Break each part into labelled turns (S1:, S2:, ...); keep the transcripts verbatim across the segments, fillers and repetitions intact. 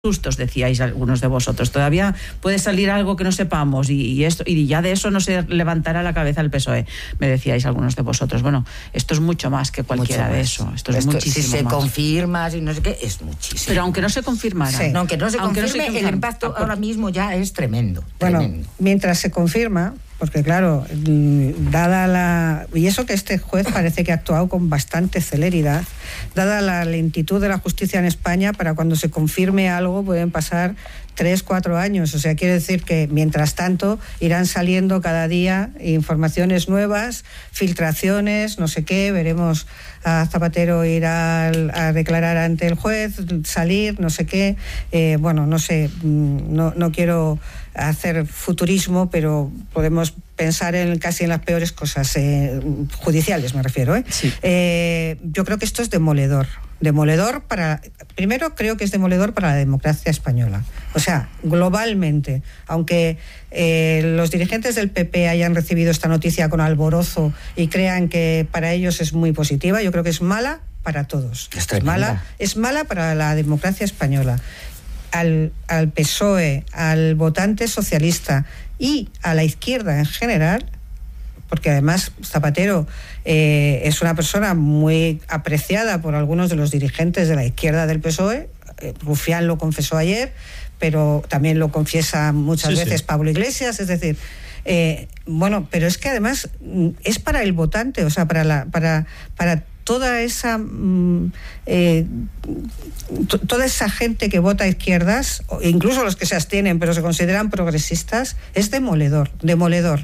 S1: sustos, decíais algunos de vosotros. Todavía puede salir algo que no sepamos y, y esto y ya de eso no se levantará la cabeza el P S O E, me decíais algunos de vosotros. Bueno, esto es mucho más que cualquiera más de eso. Esto es esto, muchísimo
S2: si se
S1: más.
S2: confirma, si no sé qué, es muchísimo.
S1: Pero aunque no se confirmara.
S2: Sí. No, aunque no se
S1: aunque
S2: confirme,
S1: no se
S2: el impacto ahora mismo ya es tremendo.
S3: Bueno,
S2: tremendo.
S3: Mientras se confirma, porque claro, dada la... Y eso que este juez parece que ha actuado con bastante celeridad, dada la lentitud de la justicia en España, para cuando se confirme algo pueden pasar tres, cuatro años. O sea, quiere decir que mientras tanto irán saliendo cada día informaciones nuevas, filtraciones, no sé qué, veremos a Zapatero ir a, a declarar ante el juez, salir, no sé qué. Eh, bueno, no sé, no, no quiero hacer futurismo, pero podemos pensar en casi en las peores cosas, eh, judiciales me refiero. ¿eh?
S1: Sí.
S3: Eh, yo creo que esto es demoledor. Demoledor para... Primero, creo que es demoledor para la democracia española. O sea, globalmente, aunque eh, los dirigentes del P P hayan recibido esta noticia con alborozo y crean que para ellos es muy positiva, yo creo que es mala para todos.
S2: Es,
S3: es mala, es mala para la democracia española. Al, al P S O E, al votante socialista y a la izquierda en general, porque además Zapatero eh, es una persona muy apreciada por algunos de los dirigentes de la izquierda del P S O E. eh, Rufián lo confesó ayer, pero también lo confiesa muchas sí, veces sí. Pablo Iglesias, es decir, eh, bueno, pero es que además es para el votante, o sea, para la, para, para toda esa mm, eh, t- toda esa gente que vota a izquierdas, incluso los que se abstienen pero se consideran progresistas, es demoledor, demoledor.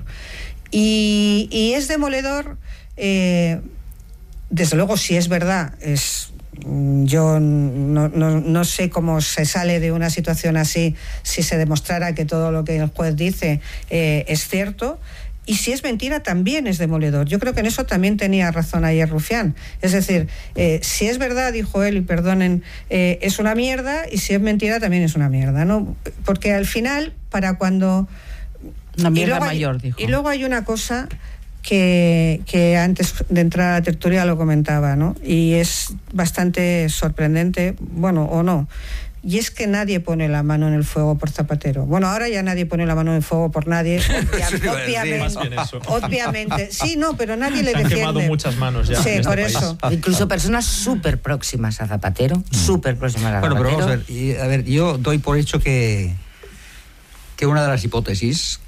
S3: Y, y es demoledor, eh, desde luego, si es verdad, es yo no, no, no sé cómo se sale de una situación así si se demostrara que todo lo que el juez dice eh, es cierto. Y si es mentira, también es demoledor. Yo creo que en eso también tenía razón ayer Rufián. Es decir, eh, si es verdad, dijo él, y perdonen, eh, es una mierda, y si es mentira, también es una mierda, ¿no? Porque al final, para cuando...
S1: Una mierda
S3: hay,
S1: mayor, dijo.
S3: Y luego hay una cosa que, que antes de entrar a la tertulia lo comentaba, ¿no? Y es bastante sorprendente, bueno, o no. Y es que nadie pone la mano en el fuego por Zapatero. Bueno, ahora ya nadie pone la mano en el fuego por nadie. Obvia, obviamente, obviamente. Sí, no, pero nadie le defiende.
S4: Se han quemado muchas manos ya.
S3: Sí,
S4: en este
S3: por
S4: país.
S3: eso.
S2: Incluso personas súper próximas a Zapatero, súper próximas a
S5: bueno,
S2: Zapatero.
S5: Bueno, pero vamos a ver. Y, a ver, yo doy por hecho que, que una de las hipótesis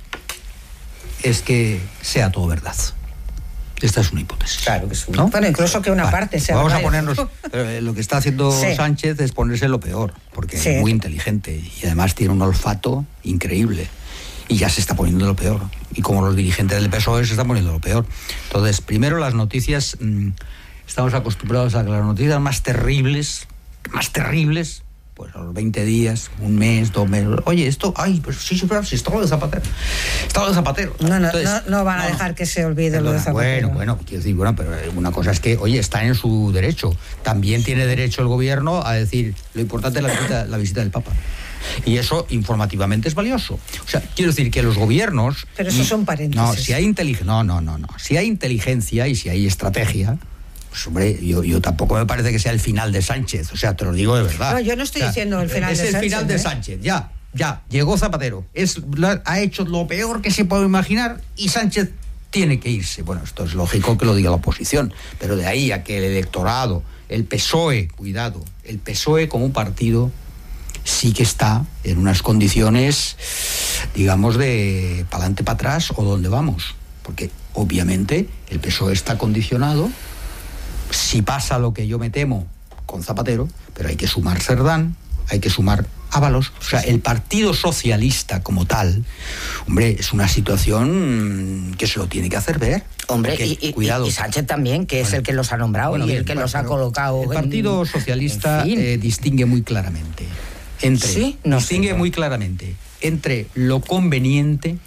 S5: es que sea todo verdad. Esta es una hipótesis.
S3: Claro que es una. ¿No? Bueno, incluso que una vale, parte sea
S5: Vamos
S3: verdad.
S5: a ponernos... Pero lo que está haciendo sí. Sánchez es ponerse lo peor, porque sí. es muy inteligente y además tiene un olfato increíble. Y ya se está poniendo lo peor. Y como los dirigentes del P S O E se están poniendo lo peor. Entonces, primero las noticias... Mmm, estamos acostumbrados a que las noticias más terribles, más terribles... pues a los veinte días, un mes, dos meses, oye, esto, ay, pues sí, sí, sí, está lo de Zapatero, está lo de Zapatero.
S3: No, no, Entonces, no, no van a no, dejar que se olvide perdona, lo de Zapatero.
S5: Bueno, bueno, quiero decir, bueno, pero una cosa es que, oye, está en su derecho. También tiene derecho el gobierno a decir, lo importante es la visita, la visita del Papa. Y eso informativamente es valioso. O sea, quiero decir que los gobiernos...
S3: Pero eso son paréntesis.
S5: No, si hay inteligencia, no, no, no, no. Si hay inteligencia y si hay estrategia... Pues hombre, yo, yo tampoco me parece que sea el final de Sánchez, o sea, te lo digo de verdad.
S3: No, yo no estoy o sea, diciendo el final de Sánchez.
S5: Es el final de Sánchez, ya, ya, llegó Zapatero, es, ha hecho lo peor que se puede imaginar y Sánchez tiene que irse. Bueno, esto es lógico que lo diga la oposición, pero de ahí a que el electorado, el P S O E, cuidado, el P S O E como partido sí que está en unas condiciones, digamos, de para adelante, para atrás o dónde vamos, porque obviamente el P S O E está condicionado. Si pasa lo que yo me temo con Zapatero, pero hay que sumar Cerdán, hay que sumar Ábalos, o sea, el Partido Socialista como tal, hombre, es una situación que se lo tiene que hacer ver.
S2: Hombre, porque, y, y, cuidado. y Sánchez también, que bueno, es el que los ha nombrado bueno, y bien, el que bueno, los ha colocado.
S5: El Partido
S2: en,
S5: Socialista
S2: en fin.
S5: eh, distingue muy claramente entre,
S2: ¿Sí? no
S5: distingue
S2: sé,
S5: muy claramente entre lo conveniente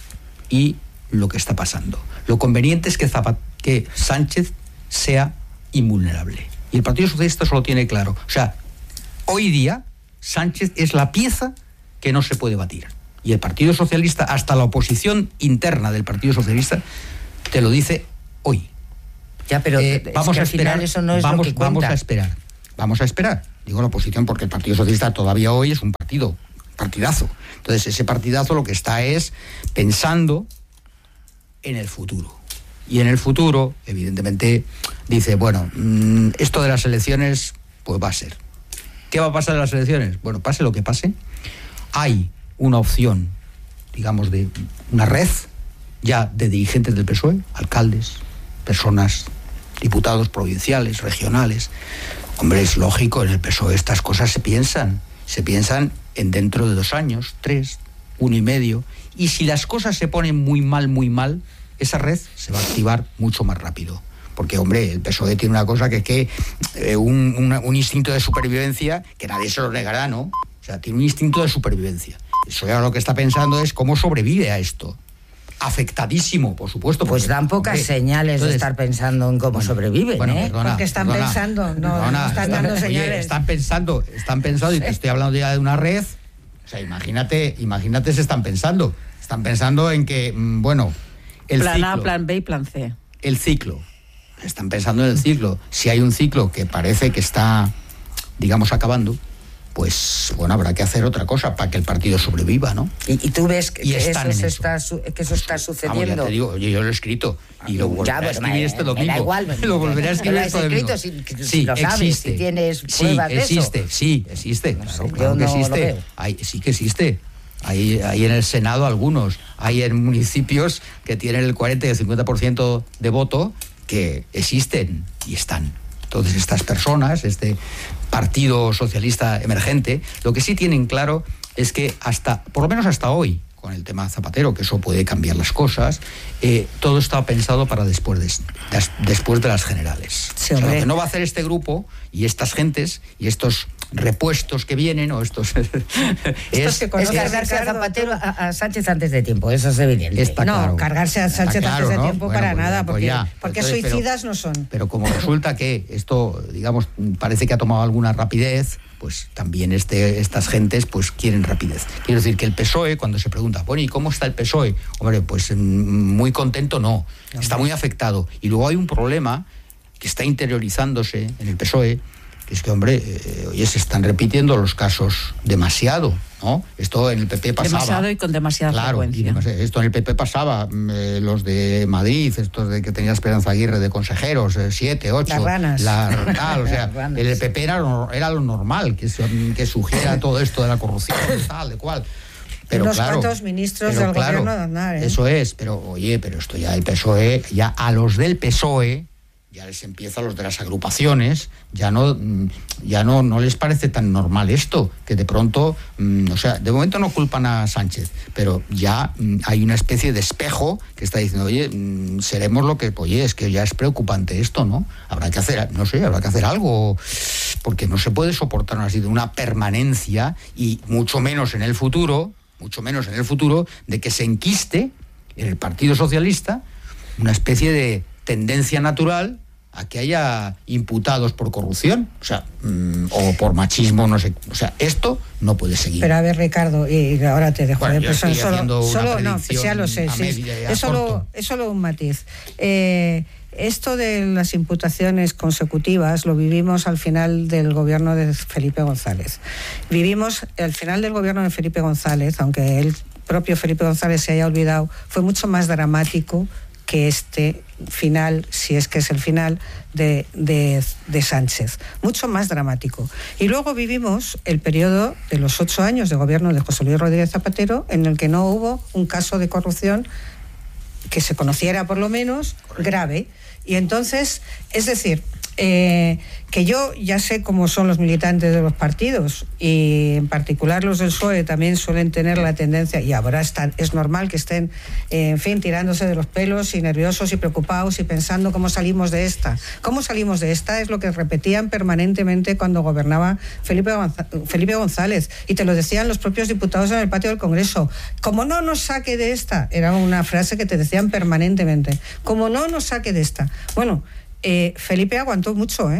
S5: y lo que está pasando. Lo conveniente es que, Zapat- que Sánchez sea invulnerable. Y el Partido Socialista eso lo tiene claro. O sea, hoy día Sánchez es la pieza que no se puede batir. Y el Partido Socialista, hasta la oposición interna del Partido Socialista, te lo dice hoy.
S2: Ya, pero
S5: eh,
S2: es
S5: vamos
S2: que
S5: a
S2: al
S5: esperar,
S2: final eso no es
S5: vamos,
S2: lo que cuenta.
S5: Vamos a esperar. Vamos a esperar. digo la oposición porque el Partido Socialista todavía hoy es un partido, partidazo. Entonces ese partidazo lo que está es pensando en el futuro. Y en el futuro, evidentemente, dice, bueno, mmm, esto de las elecciones, pues va a ser. ¿Qué va a pasar en las elecciones? Bueno, pase lo que pase, hay una opción, digamos, de una red ya de dirigentes del P S O E, alcaldes, personas, diputados provinciales, regionales. Hombre, es lógico, en el P S O E estas cosas se piensan, se piensan en dentro de dos años, tres, uno y medio, y si las cosas se ponen muy mal, muy mal, esa red se va a activar mucho más rápido. Porque, hombre, el P S O E tiene una cosa que es que eh, un, una, un instinto de supervivencia, que nadie se lo negará, ¿no? O sea, tiene un instinto de supervivencia. Eso ya lo que está pensando es cómo sobrevive a esto. Afectadísimo, por supuesto.
S2: Pues porque, dan pocas hombre, señales entonces, de estar pensando en cómo bueno, sobreviven,
S3: bueno,
S2: ¿eh?
S3: Perdona, porque están perdona, pensando, no, perdona, no están, están dando oye, señales.
S5: Están pensando, están pensando, y te estoy hablando ya de una red. O sea, imagínate, imagínate se están pensando. Están pensando en que, bueno, el
S1: plan
S5: ciclo,
S1: A, plan B y plan C.
S5: El ciclo. Están pensando en el ciclo. Si hay un ciclo que parece que está, digamos, acabando, pues, bueno, habrá que hacer otra cosa para que el partido sobreviva, ¿no?
S2: ¿Y, y tú ves que, que, eso,
S5: eso.
S2: Está, que eso está sucediendo?
S5: Vamos, ya te digo, yo, yo lo he escrito y lo volveré ya, bueno, a escribir este domingo.
S2: Da igual,
S5: lo volveré a escribir este domingo.
S2: Si, si
S5: sí,
S2: lo sabes,
S5: existe.
S2: Si tienes pruebas
S5: sí,
S2: de
S5: existe,
S2: eso.
S5: Sí, existe,
S2: no
S5: claro,
S2: sé,
S5: claro que
S2: no
S5: existe. Hay, sí que existe. Hay, hay en el Senado algunos, hay en municipios que tienen el cuarenta y el cincuenta por ciento de voto que existen y están. Entonces estas personas, este Partido Socialista emergente, lo que sí tienen claro es que hasta, por lo menos hasta hoy, con el tema Zapatero, que eso puede cambiar las cosas, eh, todo está pensado para después de, des, después de las generales.
S3: Sí,
S5: o sea, lo que no va a hacer este grupo y estas gentes y estos repuestos que vienen o estos es,
S2: es, es cargarse a Zapatero a, a Sánchez antes de tiempo, eso es evidente.
S5: Está
S3: no,
S5: claro,
S3: cargarse a Sánchez
S5: claro,
S3: antes de
S5: ¿no?
S3: tiempo
S5: Bueno,
S3: para
S5: pues,
S3: nada,
S5: pues
S3: porque,
S5: ya.
S3: porque
S5: Entonces,
S3: suicidas
S5: pero,
S3: no son.
S5: Pero como resulta que esto, digamos, parece que ha tomado alguna rapidez, pues también este, estas gentes pues quieren rapidez. Quiero decir que el P S O E, cuando se pregunta, bueno, ¿y cómo está el P S O E? Hombre, pues muy contento no, está muy afectado. Y luego hay un problema que está interiorizándose en el P S O E, que es que, hombre, eh, oye, se están repitiendo los casos demasiado, ¿no? Esto en el P P pasaba.
S1: Demasiado y con demasiada
S5: claro,
S1: frecuencia.
S5: Y demasiado, esto en el P P pasaba, eh, los de Madrid, estos de que tenía Esperanza Aguirre de consejeros, eh, siete, ocho.
S3: Las ranas.
S5: La, tal, o sea, ranas. El P P era, era lo normal, que, que sugiera todo esto de la corrupción, tal, de cual. Pero
S3: unos
S5: claro,
S3: cuantos ministros
S5: pero
S3: del
S5: claro,
S3: gobierno de Aznar, ¿eh?
S5: Eso es, pero oye, pero esto ya el P S O E, ya a los del P S O E, ya les empieza a los de las agrupaciones, ya no ya no, no les parece tan normal esto, que de pronto, mmm, o sea, de momento no culpan a Sánchez, pero ya mmm, hay una especie de espejo que está diciendo, oye, mmm, seremos lo que, oye, es que ya es preocupante esto, ¿no? Habrá que hacer, no sé, habrá que hacer algo, porque no se puede soportar así de una permanencia, y mucho menos en el futuro, mucho menos en el futuro, de que se enquiste en el Partido Socialista una especie de tendencia natural a que haya imputados por corrupción, o sea, mmm, o por machismo, no sé, o sea, esto no puede seguir.
S3: Pero a ver, Ricardo, y ahora te dejo.
S5: Bueno,
S3: eh, pues solo, solo no, pues ya lo sé, sí, es solo, es solo un matiz. Eh, esto de las imputaciones consecutivas lo vivimos al final del gobierno de Felipe González. Vivimos al final del gobierno de Felipe González, aunque el propio Felipe González se haya olvidado, fue mucho más dramático que este final, si es que es el final, de, de, de Sánchez. Mucho más dramático. Y luego vivimos el periodo de los ocho años de gobierno de José Luis Rodríguez Zapatero, en el que no hubo un caso de corrupción que se conociera, por lo menos, grave. Y entonces, es decir, eh, que yo ya sé cómo son los militantes de los partidos, y en particular los del P S O E también suelen tener la tendencia, y ahora están, es normal que estén, eh, en fin, tirándose de los pelos y nerviosos y preocupados y pensando cómo salimos de esta. ¿Cómo salimos de esta? Es lo que repetían permanentemente cuando gobernaba Felipe, Felipe González, y te lo decían los propios diputados en el patio del Congreso. Como no nos saque de esta, era una frase que te decían permanentemente, como no nos saque de esta. Bueno, Eh, Felipe aguantó mucho, ¿eh?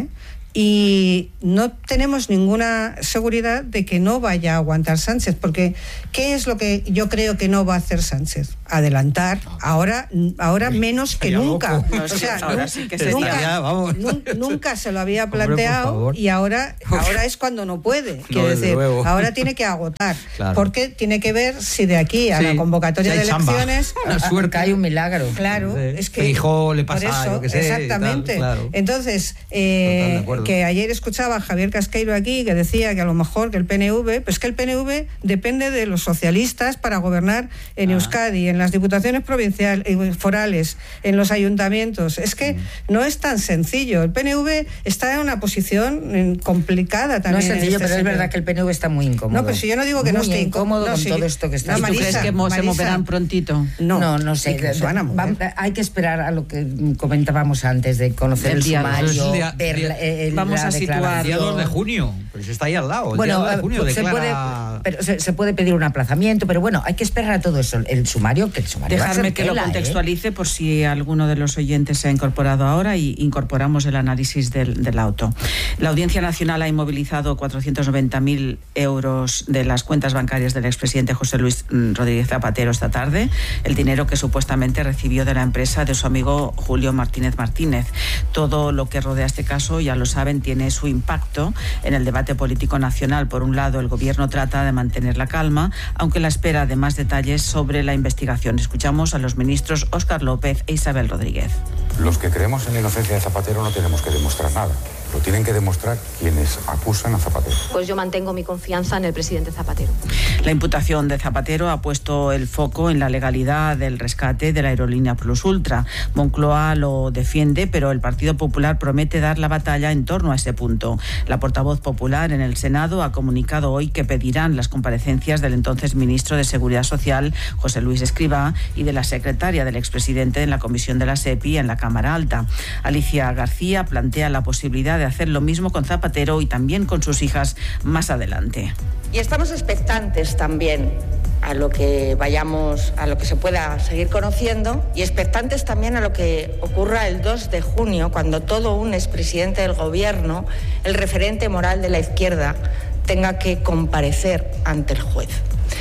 S3: Y no tenemos ninguna seguridad de que no vaya a aguantar Sánchez, porque ¿qué es lo que yo creo que no va a hacer Sánchez? Adelantar, ahora, ahora menos que nunca.
S1: No,
S3: o sea,
S1: ahora
S3: nu-
S1: sí que se
S3: nunca,
S5: ya, vamos.
S3: nun- nunca se lo había
S5: Hombre, por
S3: planteado
S5: favor.
S3: y ahora, ahora es cuando no puede. Quiero
S5: desde
S3: decir,
S5: luego.
S3: ahora tiene que agotar,
S5: Claro.
S3: porque tiene que ver si de aquí a
S5: Sí,
S3: la convocatoria
S5: si hay
S3: de
S5: chamba.
S3: elecciones...
S5: Una suerte.
S2: Acá hay un milagro.
S3: Claro,
S5: Sí.
S3: es que
S5: Feijóo le
S3: por
S5: pasa,
S3: eso,
S5: yo qué sé,
S3: exactamente.
S5: tal, claro.
S3: Entonces,
S5: Total,
S3: eh,
S5: de acuerdo.
S3: que ayer escuchaba a Javier Casqueiro aquí que decía que a lo mejor que el P N V, pues que el P N V depende de los socialistas para gobernar en
S5: Ah.
S3: Euskadi, en las diputaciones provinciales, eh, forales, en los ayuntamientos. Es que
S5: Mm.
S3: no es tan sencillo. El P N V está en una posición eh, complicada también.
S2: No es sencillo,
S3: este
S2: pero es
S3: señor.
S2: verdad que el P N V está muy incómodo.
S3: No, pero si yo no digo que no
S2: Muy
S3: esté
S2: incómodo
S3: no,
S2: con
S3: sí.
S2: todo esto que está
S3: No,
S1: ¿Y tú
S2: haciendo.
S1: crees
S3: Marisa,
S1: que mo- se
S3: Marisa.
S1: moverán prontito?
S3: No,
S2: No, no sé.
S3: y que se van a mover.
S2: Va- hay que esperar a lo que comentábamos antes de conocer
S1: El
S2: el,
S1: día dos.
S2: sumario,
S5: El día-
S2: ver la- el-
S1: Vamos
S2: la
S1: a situar.
S2: declaración.
S5: El día dos de junio, pues está ahí al lado. El
S2: Bueno,
S5: día dos de junio
S2: pues se, puede,
S5: declara...
S2: pero se, se puede pedir un aplazamiento, pero bueno, hay que esperar a todo eso. El sumario, que el sumario va a
S1: Dejadme
S2: ser
S1: que lo
S2: tela, ¿eh?
S1: contextualice por si alguno de los oyentes se ha incorporado ahora y incorporamos el análisis del, del auto. La Audiencia Nacional ha inmovilizado cuatrocientos noventa mil euros de las cuentas bancarias del expresidente José Luis mm, Rodríguez Zapatero esta tarde, el dinero que supuestamente recibió de la empresa de su amigo Julio Martínez Martínez. Todo lo que rodea este caso, ya lo saben, tiene su impacto en el debate político nacional. Por un lado, el gobierno trata de mantener la calma, aunque la espera de más detalles sobre la investigación. Escuchamos a los ministros Óscar López e Isabel Rodríguez.
S4: Los que creemos en la inocencia de Zapatero no tenemos que demostrar nada. Lo tienen que demostrar quienes acusan a Zapatero.
S6: Pues yo mantengo mi confianza en el presidente Zapatero.
S1: La imputación de Zapatero ha puesto el foco en la legalidad del rescate de la aerolínea Plus Ultra. Moncloa lo defiende, pero el Partido Popular promete dar la batalla en torno a ese punto. La portavoz popular en el Senado ha comunicado hoy que pedirán las comparecencias del entonces ministro de Seguridad Social, José Luis Escrivá, y de la secretaria del expresidente en la comisión de la SEPI en la Cámara Alta. Alicia García plantea la posibilidad de hacer lo mismo con Zapatero y también con sus hijas más adelante.
S7: Y estamos expectantes también a lo que vayamos, a lo que se pueda seguir conociendo, y expectantes también a lo que ocurra el dos de junio, cuando todo un expresidente del gobierno, el referente moral de la izquierda, tenga que comparecer ante el juez.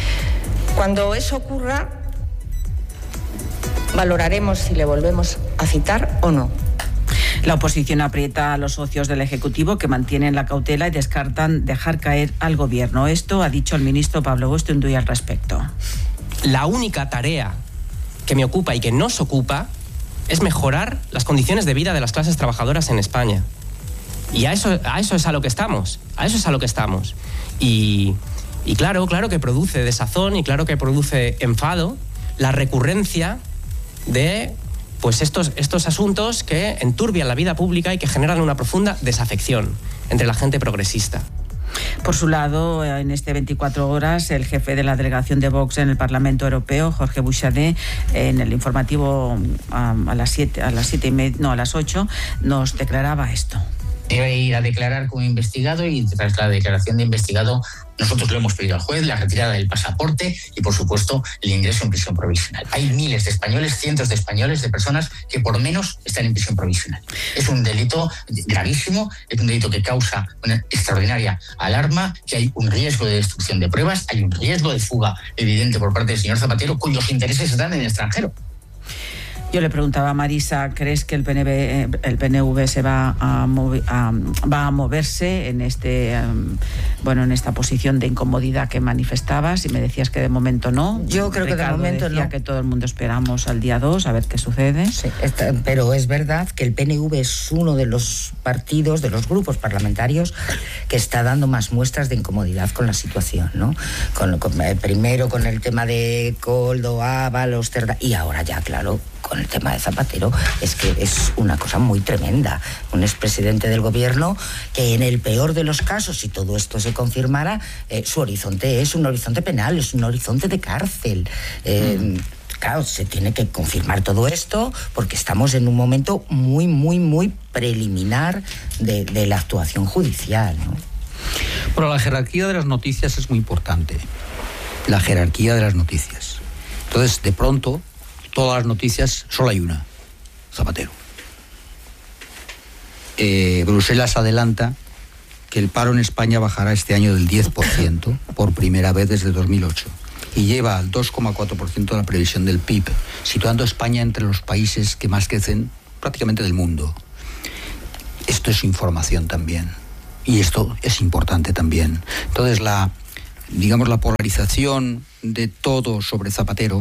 S7: Cuando eso ocurra, valoraremos si le volvemos a citar o no.
S1: La oposición aprieta a los socios del Ejecutivo, que mantienen la cautela y descartan dejar caer al Gobierno. Esto ha dicho el ministro Pablo Bustunduy al respecto.
S8: La única tarea que me ocupa y que nos ocupa es mejorar las condiciones de vida de las clases trabajadoras en España. Y a eso, a eso es a lo que estamos, a eso es a lo que estamos. Y, y claro, claro que produce desazón y claro que produce enfado la recurrencia de pues estos, estos asuntos que enturbian la vida pública y que generan una profunda desafección entre la gente progresista.
S1: Por su lado, en este veinticuatro horas, el jefe de la delegación de Vox en el Parlamento Europeo, Jorge Buixadé, en el informativo a, a las siete, a las siete y media, no, a las ocho, nos declaraba esto.
S9: Debe ir a declarar como investigado y tras la declaración de investigado nosotros le hemos pedido al juez la retirada del pasaporte y, por supuesto, el ingreso en prisión provisional. Hay miles de españoles, cientos de españoles, de personas que por menos están en prisión provisional. Es un delito gravísimo, es un delito que causa una extraordinaria alarma, que hay un riesgo de destrucción de pruebas, hay un riesgo de fuga evidente por parte del señor Zapatero, cuyos intereses están en el extranjero.
S1: Yo le preguntaba a Marisa, ¿crees que el P N V, el P N V se va a, mover, a, va a moverse en este um, bueno en esta posición de incomodidad que manifestabas? Y me decías que de momento no.
S2: Yo creo
S1: Ricardo
S2: que de momento
S1: decía
S2: no.
S1: que todo el mundo esperamos al día dos a ver qué sucede.
S2: Sí, está, pero es verdad que el P N V es uno de los partidos, de los grupos parlamentarios que está dando más muestras de incomodidad con la situación, ¿no? Con, con, eh, primero con el tema de Koldo, Ábalos, Cerda, y ahora ya, claro, con el tema de Zapatero. Es que es una cosa muy tremenda. Un expresidente del gobierno que en el peor de los casos, si todo esto se confirmara, eh, su horizonte es un horizonte penal, es un horizonte de cárcel. Eh, mm. Claro, se tiene que confirmar todo esto porque estamos en un momento muy, muy, muy preliminar de, de la actuación judicial, ¿no?
S5: Pero la jerarquía de las noticias es muy importante. La jerarquía de las noticias. Entonces, de pronto, todas las noticias, solo hay una: Zapatero. eh, Bruselas adelanta que el paro en España bajará este año del diez por ciento por primera vez desde dos mil ocho y lleva al dos coma cuatro por ciento la previsión del P I B, situando a España entre los países que más crecen prácticamente del mundo. Esto es información también y esto es importante también. Entonces la, digamos, la polarización de todo sobre Zapatero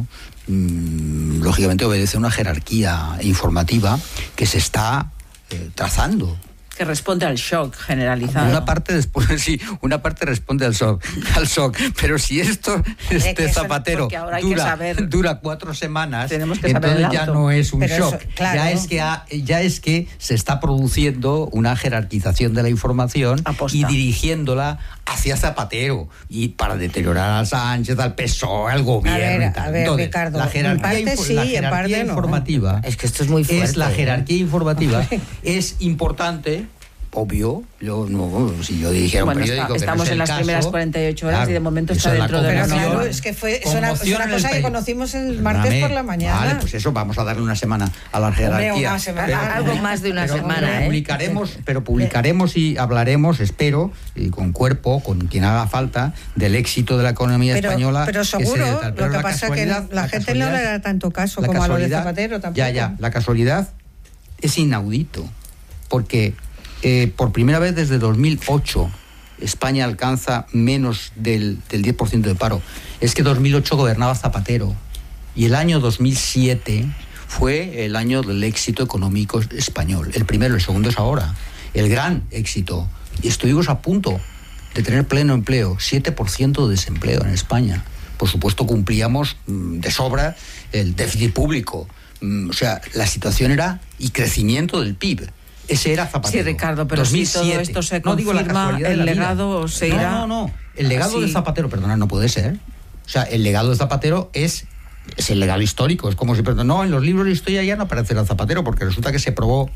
S5: mmm, lógicamente obedece a una jerarquía informativa que se está eh, trazando.
S1: Que responde al shock generalizado.
S5: Una parte después, sí, una parte responde al shock, al shock. Pero si esto, este Zapatero dura, dura cuatro semanas, entonces ya no es un pero shock. Eso, claro. Ya es que ha, ya es que se está produciendo una jerarquización de la información Aposta. y dirigiéndola hacia Zapatero y para deteriorar a Sánchez, al P S O E, al gobierno.
S3: A ver,
S5: y tal.
S3: A ver,
S5: entonces,
S3: Ricardo,
S5: la jerarquía,
S3: en parte sí,
S5: la jerarquía
S3: en parte
S5: informativa
S3: no.
S2: Es que esto es muy fuerte.
S5: Es la jerarquía informativa es importante. Obvio, yo no, si yo dirigiera
S1: bueno,
S5: un periódico.
S1: Está, estamos
S5: que no
S1: en las
S5: caso,
S1: primeras cuarenta y ocho horas
S5: claro,
S1: y de momento está dentro de la
S3: Pero claro, es que fue es una, es una cosa que conocimos el martes Perdóname, por la mañana.
S5: Vale, pues eso, vamos a darle una semana a la jerarquía.
S3: Hombre, una semana,
S2: pero, algo más de una
S5: pero,
S2: semana,
S5: ¿eh? Publicaremos, pero publicaremos y hablaremos, espero, y con cuerpo, con quien haga falta, del éxito de la economía
S3: pero,
S5: española.
S3: Pero seguro,
S5: que tal, pero
S3: lo que pasa es que la, la gente no le da tanto caso como a lo de Zapatero tampoco.
S5: Ya, ya, la casualidad es inaudito, porque Eh, por primera vez desde dos mil ocho España alcanza menos del, del diez por ciento de paro. Es que dos mil ocho gobernaba Zapatero y el año dos mil siete fue el año del éxito económico español. El primero, el segundo es ahora. El gran éxito. Y estuvimos a punto de tener pleno empleo, siete por ciento de desempleo en España. Por supuesto cumplíamos mmm, de sobra el déficit público. Mm, o sea, la situación era y crecimiento del P I B. Ese era Zapatero.
S1: Sí, Ricardo, pero dos mil siete. Si todo esto se confirma, no el legado se irá...
S5: No, no, no. El legado así. de Zapatero, perdona, no puede ser. O sea, el legado de Zapatero es, es el legado histórico. Es como si, perdón, no, en los libros de historia ya no aparecerá Zapatero, porque resulta que se probó,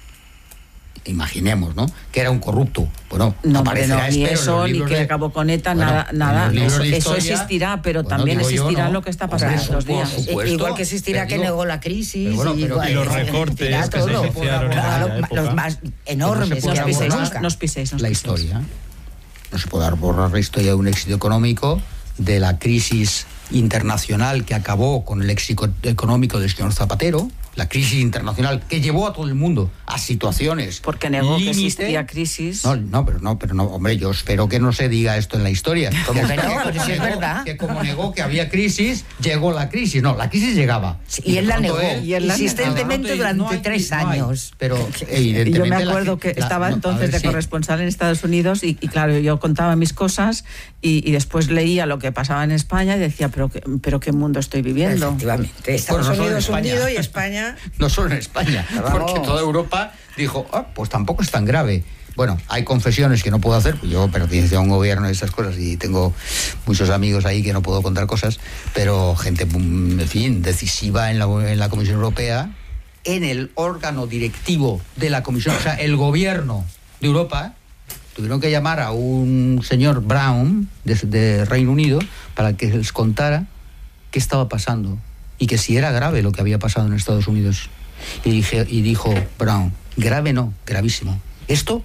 S5: imaginemos, ¿no?, que era un corrupto. Bueno,
S1: no,
S5: aparecerá,
S1: no, ni
S5: espero,
S1: eso, ni que
S5: de...
S1: acabó con ETA, bueno, nada, nada. Eso,
S5: historia,
S1: eso existirá, pero
S5: bueno,
S1: también existirá
S5: yo, ¿no?
S1: lo que está pasando
S5: Hombre,
S1: estos días.
S2: Supuesto, igual que existirá que negó la crisis.
S5: Bueno, pero,
S2: igual,
S10: y los recortes que se iniciaron
S2: claro,
S10: en
S2: los, los más enormes.
S5: No
S1: nos piséis,
S2: nos,
S1: nos piséis, nos
S5: la
S1: piséis.
S5: historia. No se puede borrar la historia de un éxito económico, de la crisis internacional que acabó con el éxito económico del señor Zapatero, la crisis internacional que llevó a todo el mundo a situaciones
S1: porque negó
S5: límite.
S1: que existía crisis.
S5: No, no, pero no, pero no, hombre, yo espero que no se diga esto en la historia.
S2: Como que no,
S5: que,
S2: pero si es verdad.
S5: Que como negó que había crisis, llegó la crisis. No, la crisis llegaba.
S2: Sí, y, y él la negó, él, y él insistentemente
S5: la negó.
S2: durante no hay, tres años.
S5: No pero evidentemente
S1: yo me acuerdo
S5: la,
S1: que
S5: la,
S1: estaba
S5: no,
S1: entonces
S5: ver,
S1: de
S5: sí.
S1: corresponsal en Estados Unidos y, y claro, yo contaba mis cosas y, y después leía lo que pasaba en España y decía, pero, pero qué mundo estoy viviendo.
S2: Efectivamente.
S3: Estados
S5: bueno, no
S3: Unidos
S5: solo
S3: hundido y España...
S5: No solo en España, porque toda Europa dijo, ah, pues tampoco es tan grave. Bueno, hay confesiones que no puedo hacer, yo pertenezco a un gobierno de esas cosas y tengo muchos amigos ahí que no puedo contar cosas, pero gente, en fin, decisiva en la, en la Comisión Europea, en el órgano directivo de la Comisión, o sea, el gobierno de Europa, tuvieron que llamar a un señor Brown de, de Reino Unido para que les contara qué estaba pasando y que si era grave lo que había pasado en Estados Unidos. Y, dije, y dijo Brown, grave no, gravísimo. Esto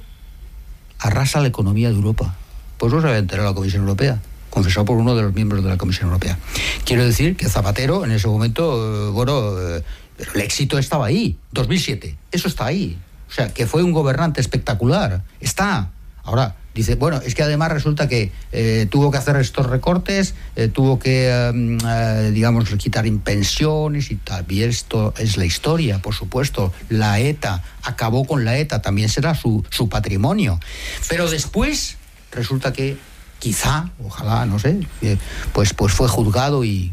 S5: arrasa la economía de Europa. Pues no se había enterado la Comisión Europea, confesado por uno de los miembros de la Comisión Europea. Quiero decir que Zapatero en ese momento, eh, bueno, eh, pero el éxito estaba ahí, dos mil siete, eso está ahí. O sea, que fue un gobernante espectacular, está. Ahora, dice, bueno, es que además resulta que eh, tuvo que hacer estos recortes, eh, tuvo que, eh, eh, digamos, quitar pensiones y tal. Y esto es la historia, por supuesto. La ETA, acabó con la ETA, también será su, su patrimonio. Pero después resulta que quizá, ojalá, no sé, eh, pues, pues fue juzgado y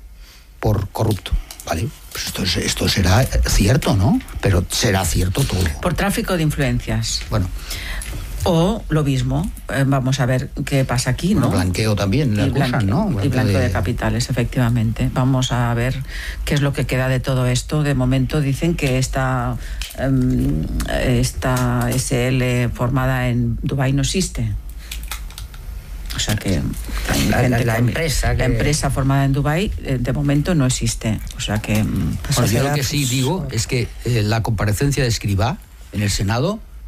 S5: por corrupto. ¿Vale? Pues esto, es, esto será cierto, ¿no? Pero será cierto todo.
S1: Por tráfico de influencias.
S5: Bueno.
S1: O lo mismo, eh, vamos a ver qué pasa aquí, ¿no?
S5: Bueno, blanqueo también, le acusan, ¿no?
S1: Y blanqueo de... de capitales, efectivamente. Vamos a ver qué es lo que queda de todo esto. De momento dicen que esta, um, esta S L formada en Dubái no existe. O sea que
S2: la, la, la empresa
S1: la
S2: que...
S1: empresa formada en Dubái eh, de momento no existe. O sea que
S5: pues bueno, yo lo que sí digo es que eh, la comparecencia de Escrivá en el Senado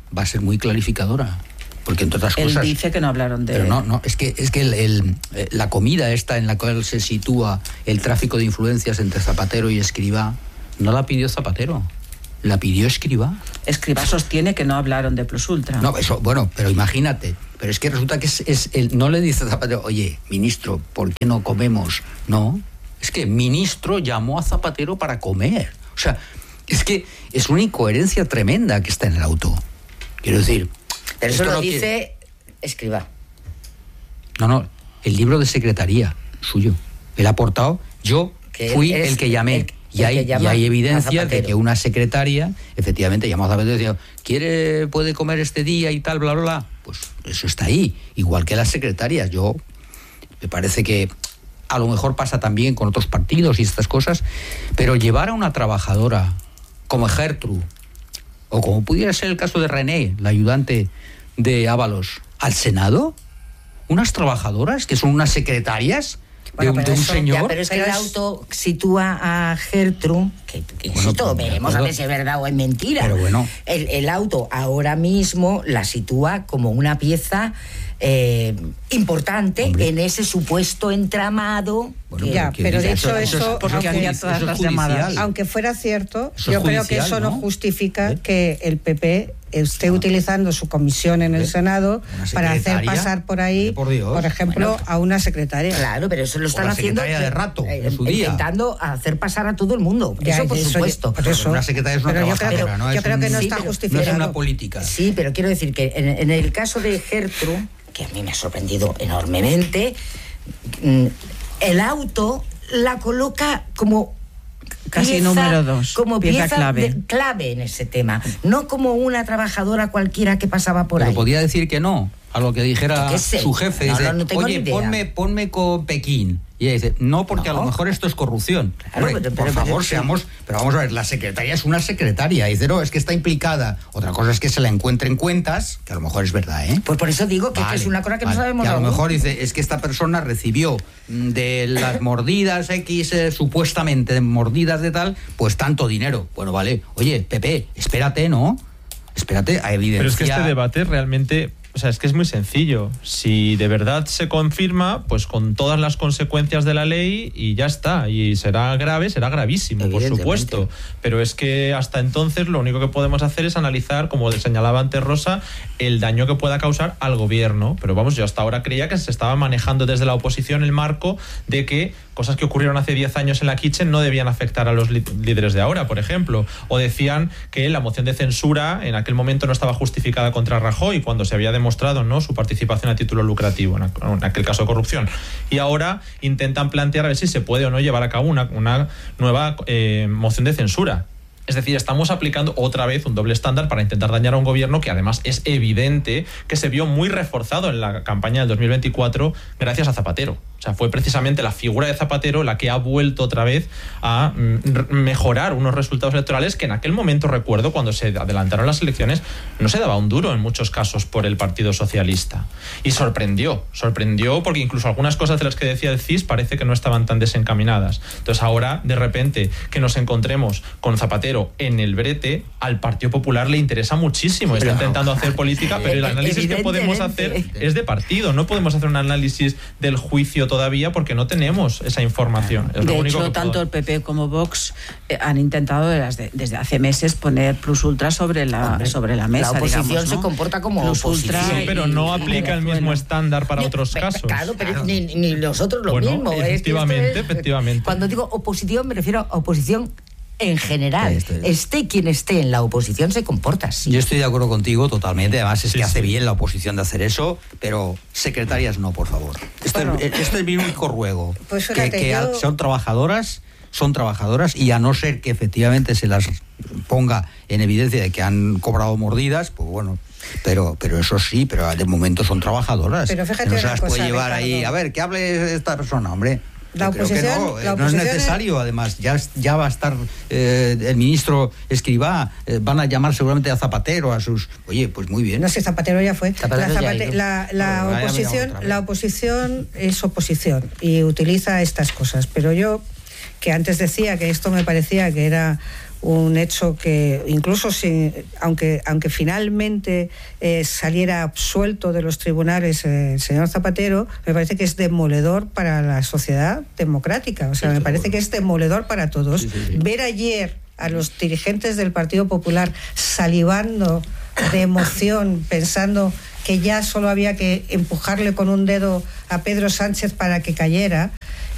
S5: va a ser muy clarificadora. Porque entre otras
S1: Él
S5: cosas...
S1: Él dice que no hablaron de...
S5: Pero no, no, es que, es que el, el, la comida esta en la cual se sitúa el tráfico de influencias entre Zapatero y Escrivá, no la pidió Zapatero, la pidió Escrivá.
S1: Escrivá sostiene que no hablaron de Plus Ultra.
S5: No, eso, bueno, pero imagínate, pero es que resulta que es, es el, no le dice Zapatero, oye, ministro, ¿por qué no comemos? No, es que el ministro llamó a Zapatero para comer. O sea, es que es una incoherencia tremenda que está en el auto. Quiero decir...
S2: Pero eso
S5: Esto
S2: lo
S5: no
S2: dice
S5: quiere...
S2: Escrivá.
S5: No, no, el libro de secretaría suyo. Él ha aportado, yo
S2: que
S5: fui el que llamé.
S2: El,
S5: y, hay,
S2: el que
S5: y hay evidencia de que una secretaria, efectivamente, llamó a Zapatero y decía, ¿quiere, puede comer este día y tal, bla, bla, bla? Pues eso está ahí. Igual que las secretarias. Yo, me parece que a lo mejor pasa también con otros partidos y estas cosas, pero llevar a una trabajadora como Gertrude, o como pudiera ser el caso de René, la ayudante de Ábalos, al Senado, unas trabajadoras que son unas secretarias
S2: bueno,
S5: de, un, de un
S2: eso,
S5: señor.
S2: Ya, pero es que pero el auto es... sitúa a Gertrude, que, que bueno, insisto, pues, veremos a ver si es verdad o es mentira.
S5: Pero bueno.
S2: El, el auto ahora mismo la sitúa como una pieza eh, importante Hombre. en ese supuesto entramado.
S3: Bueno, que, ya, pero de hecho eso, eso,
S1: porque
S3: aunque,
S1: había todas las llamadas.
S3: Aunque fuera cierto,
S5: eso
S3: yo
S5: judicial,
S3: creo que eso no,
S5: no
S3: justifica
S5: ¿Eh?
S3: que el P P esté no. utilizando su comisión en el ¿Eh? Senado para hacer pasar por ahí,
S5: por, Dios.
S3: por ejemplo, bueno, a una secretaria.
S2: Claro, pero eso lo están haciendo
S5: de rato,
S2: eh,
S5: en su día.
S2: intentando hacer pasar a todo el mundo. Ya, eso por eso, supuesto.
S5: Pero eso, una secretaria es una
S3: pero
S5: trabajadora,
S3: yo creo,
S5: ¿no?
S3: Yo
S5: es
S3: creo
S5: un,
S3: que no
S5: sí,
S3: está justificado.
S5: No es una política.
S2: Sí, pero quiero decir que en, en el caso de Gertrude, que a mí me ha sorprendido enormemente, el auto la coloca como
S1: casi
S2: pieza,
S1: número dos,
S2: como pieza,
S1: pieza clave.
S2: De, clave en ese tema, no como una trabajadora cualquiera que pasaba por
S5: pero
S2: ahí.
S5: Podía decir que no a lo que dijera su jefe,
S2: no,
S5: dice,
S2: no, no
S5: oye, ponme, ponme con Pekín. Y ella dice, no, porque no. a lo mejor esto es corrupción.
S2: Claro,
S5: Hombre,
S2: pero,
S5: por
S2: pero,
S5: favor,
S2: pero,
S5: seamos... Pero vamos a ver, la secretaria es una secretaria. Y dice, no, es que está implicada. Otra cosa es que se la encuentre en cuentas, que a lo mejor es verdad, ¿eh?
S2: Pues por eso digo que,
S5: vale,
S2: que es una cosa que
S5: vale.
S2: no sabemos
S5: que a lo
S2: aún.
S5: mejor dice, es que esta persona recibió de las mordidas X, eh, supuestamente de mordidas de tal, pues tanto dinero. Bueno, vale. Oye, Pepe, espérate, ¿no? Espérate a evidenciar...
S10: Pero es que este debate realmente... O sea, es que es muy sencillo. Si de verdad se confirma, pues con todas las consecuencias de la ley y ya está. Y será grave, será gravísimo, por supuesto. Pero es que hasta entonces lo único que podemos hacer es analizar, como señalaba antes Rosa, el daño que pueda causar al gobierno. Pero vamos, yo hasta ahora creía que se estaba manejando desde la oposición el marco de que cosas que ocurrieron hace diez años en la Kitchen no debían afectar a los líderes de ahora, por ejemplo. O decían que la moción de censura en aquel momento no estaba justificada contra Rajoy cuando se había demostrado, ¿no?, su participación a título lucrativo en aquel caso de corrupción. Y ahora intentan plantear a ver si se puede o no llevar a cabo una, una nueva eh, moción de censura. Es decir, estamos aplicando otra vez un doble estándar para intentar dañar a un gobierno que además es evidente que se vio muy reforzado en la campaña del dos mil veinticuatro gracias a Zapatero. O sea, fue precisamente la figura de Zapatero la que ha vuelto otra vez a mm, mejorar unos resultados electorales que en aquel momento, recuerdo, cuando se adelantaron las elecciones, no se daba un duro en muchos casos por el Partido Socialista. Y sorprendió, sorprendió porque incluso algunas cosas de las que decía el C I S parece que no estaban tan desencaminadas. Entonces ahora, de repente, que nos encontremos con Zapatero en el brete, al Partido Popular le interesa muchísimo. Está intentando hacer política, pero el análisis que podemos hacer es de partido. No podemos hacer un análisis del juicio todavía porque no tenemos esa información. Es
S1: de
S10: lo único
S1: hecho,
S10: que
S1: tanto
S10: puedo...
S1: el P P como Vox eh, han intentado desde, desde hace meses poner Plus Ultra sobre la, Hombre, sobre la mesa.
S2: La oposición,
S1: digamos, ¿no?,
S2: se comporta como
S1: Plus
S2: oposición.
S1: Ultra
S10: sí, pero no aplica el mismo estándar para
S2: no,
S10: otros
S2: pe,
S10: casos.
S2: Claro, pero claro. Ni, ni nosotros lo
S10: bueno,
S2: mismo.
S10: Efectivamente,
S2: es que es,
S10: efectivamente.
S2: Cuando digo oposición me refiero a oposición en general. Esté quien esté en la oposición se comporta así.
S5: Yo estoy de acuerdo contigo totalmente, además es
S10: sí,
S5: que
S10: sí.
S5: hace bien la oposición de hacer eso, pero secretarias no, por favor. Este, bueno, es, este es mi único ruego.
S3: Pues fíjate,
S5: que, que
S3: yo...
S5: son trabajadoras, son trabajadoras y a no ser que efectivamente se las ponga en evidencia de que han cobrado mordidas, pues bueno... Pero, pero eso sí, pero de momento son trabajadoras.
S3: Pero fíjate,
S5: no se las
S3: cosa,
S5: puede llevar
S3: Ricardo.
S5: ahí, a ver, que hable esta persona, hombre.
S3: La oposición,
S5: no,
S3: la
S5: no es
S3: oposición
S5: necesario,
S3: es...
S5: además, ya, ya va a estar eh, el ministro Escrivá, eh, van a llamar seguramente a Zapatero, a sus... Oye, pues muy bien.
S3: No sé, Zapatero ya fue.
S2: Zapatero
S3: la,
S2: Zapate...
S3: ya la, la,
S5: bueno,
S3: oposición, la oposición es oposición y utiliza estas cosas, pero yo que antes decía que esto me parecía que era un hecho que incluso si, aunque, aunque finalmente eh, saliera absuelto de los tribunales eh, el señor Zapatero, me parece que es demoledor para la sociedad democrática, o sea, sí, me parece bueno. que es demoledor para todos. Sí, sí, sí. Ver ayer a los dirigentes del Partido Popular salivando de emoción, pensando que ya solo había que empujarle con un dedo a Pedro Sánchez para que cayera,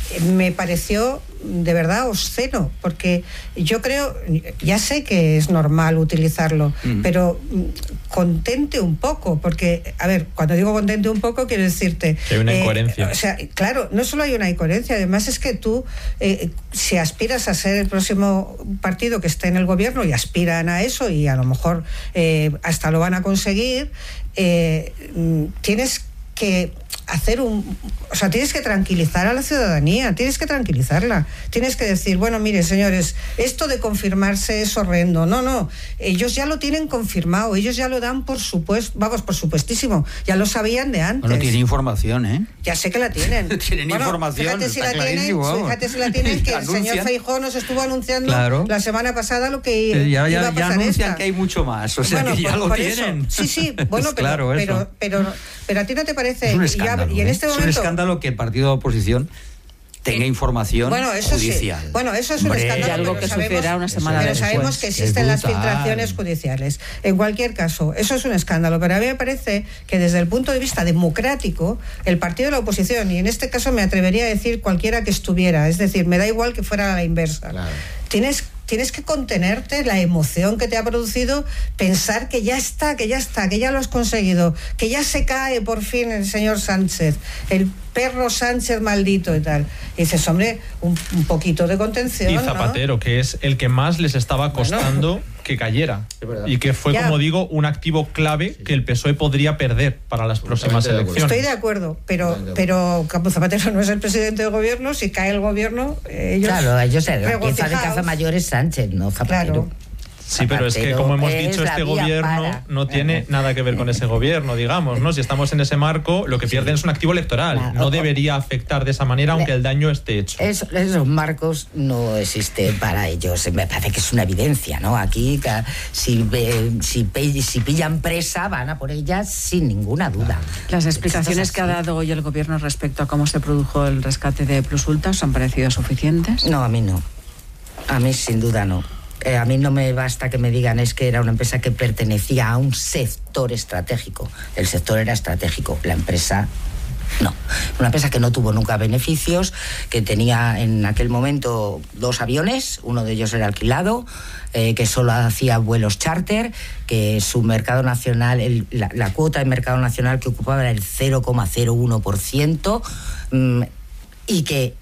S3: me pareció de verdad obsceno, porque yo creo, ya sé que es normal utilizarlo, mm. pero contente un poco, porque, a ver, cuando digo contente un poco, quiero decirte...
S10: Que hay una eh, incoherencia.
S3: O sea, claro, no solo hay una incoherencia, además es que tú, eh, si aspiras a ser el próximo partido que esté en el gobierno, y aspiran a eso, y a lo mejor eh, hasta lo van a conseguir, eh, tienes que hacer un... O sea, tienes que tranquilizar a la ciudadanía, tienes que tranquilizarla. Tienes que decir, bueno, mire, señores, esto de confirmarse es horrendo. No, no, ellos ya lo tienen confirmado, ellos ya lo dan por supuesto, vamos, por supuestísimo, ya lo sabían de antes.
S5: Bueno, tiene información, ¿eh?
S3: Ya sé que la tienen.
S5: Tienen
S3: bueno,
S5: información,
S3: fíjate si la tienen, fíjate si la tienen, que el señor Feijóo nos estuvo anunciando claro. la semana pasada lo que
S5: ya,
S3: iba
S5: ya,
S3: a pasar.
S5: Ya anuncian
S3: esta.
S5: que hay mucho más, o sea,
S3: bueno,
S5: que ya
S3: por,
S5: lo
S3: por
S5: tienen.
S3: Eso. Sí, sí, bueno, pero,
S5: claro,
S3: pero, pero, pero, pero a ti no te parece...
S5: Es un escándalo,
S3: y, ya, y en este
S5: ¿eh?
S3: momento,
S5: es un escándalo que el partido de oposición tenga información
S3: bueno, eso
S5: judicial.
S3: Sí. Bueno, eso es un
S5: Hombre,
S3: escándalo.
S1: Algo que sucederá una semana
S3: pero
S1: después.
S3: sabemos que existen las filtraciones judiciales. En cualquier caso, eso es un escándalo. Pero a mí me parece que desde el punto de vista democrático, el partido de la oposición, y en este caso me atrevería a decir cualquiera que estuviera, es decir, me da igual que fuera a la inversa, claro. tienes Tienes que contenerte la emoción que te ha producido pensar que ya está, que ya está, que ya lo has conseguido, que ya se cae por fin el señor Sánchez, el perro Sánchez maldito y tal. Y dices, hombre, un, un poquito de contención,
S10: y Zapatero, ¿no? Que es el que más les estaba costando bueno. que cayera. Y que fue, ya. como digo, un activo clave que el P S O E podría perder para las próximas elecciones.
S3: Estoy de acuerdo, pero, pero Campo Zapatero no es el presidente del gobierno. Si cae el gobierno, ellos...
S2: Claro, ellos se la pieza de caza mayor es Sánchez, no Zapatero.
S3: Claro.
S10: Sí, pero es que, como hemos dicho, este gobierno para... no tiene nada que ver con ese gobierno, digamos, ¿no? Si estamos en ese marco, lo que pierden es un activo electoral. Claro. No debería afectar de esa manera, aunque el daño esté hecho.
S2: Eso, esos marcos no existen para ellos. Me parece que es una evidencia, ¿no? Aquí, si, si, si pillan presa, van a por ellas sin ninguna duda.
S1: Las explicaciones que ha dado hoy el gobierno respecto a cómo se produjo el rescate de Plus Ultra, ¿os han parecido suficientes?
S2: No, a mí no. A mí, sin duda, no. Eh, a mí no me basta que me digan es que era una empresa que pertenecía a un sector estratégico. El sector era estratégico, la empresa no. Una empresa que no tuvo nunca beneficios, que tenía en aquel momento dos aviones, uno de ellos era alquilado, eh, que solo hacía vuelos charter, que su mercado nacional, el, la, la cuota de mercado nacional que ocupaba era el cero coma cero uno por ciento, mmm, y que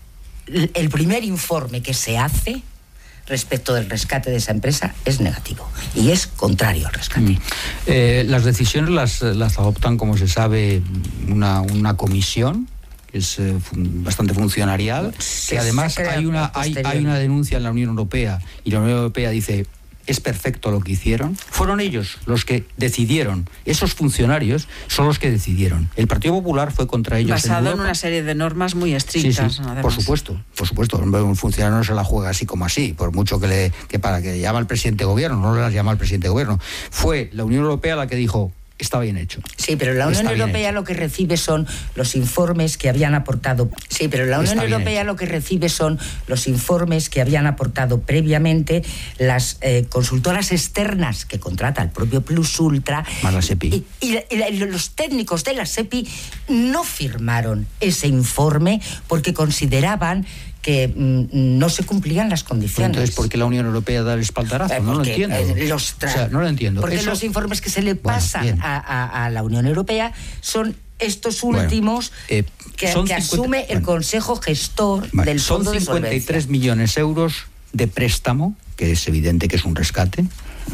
S2: el primer informe que se hace respecto del rescate de esa empresa es negativo y es contrario al rescate. Mm.
S5: Eh, las decisiones las, las adoptan, como se sabe, una, una comisión que es eh, fun, bastante funcionarial, sí, que además hay una, hay, hay una denuncia en la Unión Europea y la Unión Europea dice es perfecto lo que hicieron. Fueron ellos los que decidieron, esos funcionarios son los que decidieron. El Partido Popular fue contra ellos.
S1: Basado
S5: en,
S1: en una serie de normas muy estrictas.
S5: Sí, sí, por supuesto, por supuesto. Un funcionario no se la juega así como así, por mucho que le que para que le llama al presidente de gobierno, no le llama al presidente de gobierno. Fue la Unión Europea la que dijo está bien hecho.
S2: Sí, pero la Unión Europea lo que recibe son los informes que habían aportado. Sí, pero la Unión Europea lo que recibe son los informes que habían aportado previamente las eh, consultoras externas que contrata el propio Plus Ultra.
S5: Más la SEPI.
S2: Y, y, y los técnicos de la SEPI no firmaron ese informe porque consideraban que mm, no se cumplían las condiciones.
S5: Entonces, ¿por qué la Unión Europea da el espaldarazo? Eh, no lo entiendo.
S2: Eh, los
S5: tra- o sea, no lo entiendo.
S2: Porque
S5: Eso...
S2: los informes que se le pasan bueno, a, a, a la Unión Europea son estos últimos bueno, eh, que, son que cincuenta, asume el bueno, Consejo Gestor vale, del Fondo de Solvencia.
S5: Son cincuenta y tres millones de euros de préstamo, que es evidente que es un rescate,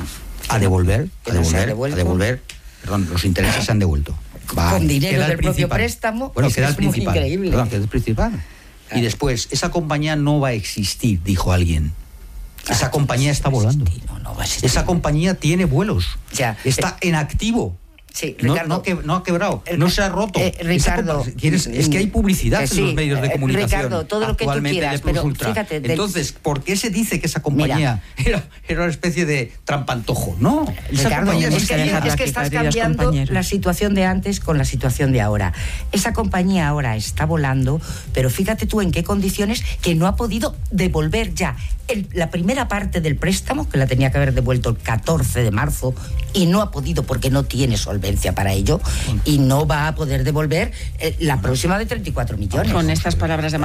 S5: a devolver, a devolver, a devolver. Perdón, los intereses se han devuelto.
S2: Vale, con dinero del propio préstamo.
S5: Bueno, queda
S2: es
S5: el principal.
S2: Increíble.
S5: Perdón, queda el principal. Y después, esa compañía no va a existir, dijo alguien. Esa ah, compañía está volando.
S2: No, no va a existir.
S5: Esa compañía tiene vuelos.
S2: Ya.
S5: Está en activo.
S2: Sí,
S5: no,
S2: Ricardo,
S5: no, que, no ha quebrado, no se ha roto.
S2: Eh, Ricardo,
S5: ¿quieres? Es que hay publicidad
S2: sí,
S5: en los medios de
S2: eh,
S5: comunicación.
S2: Ricardo, todo lo que tú quieras, pero fíjate, del...
S5: Entonces, ¿por qué se dice que esa compañía era, era una especie de trampantojo? No, esa
S2: Ricardo,
S5: compañía
S2: es, que, es que estás cambiando la situación de antes con la situación de ahora. Esa compañía ahora está volando, pero fíjate tú en qué condiciones, que no ha podido devolver ya el, la primera parte del préstamo, que la tenía que haber devuelto el catorce de marzo, y no ha podido porque no tiene solvencia para ello, y no va a poder devolver eh, la próxima de treinta y cuatro millones.
S1: Con estas palabras de